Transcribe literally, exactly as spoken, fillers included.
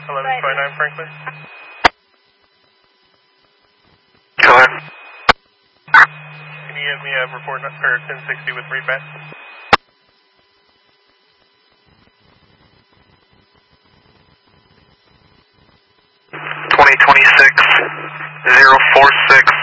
eleven twenty-nine Franklin. Go ahead. Can you give me a report or ten sixty with readback? twenty twenty-six, zero four six.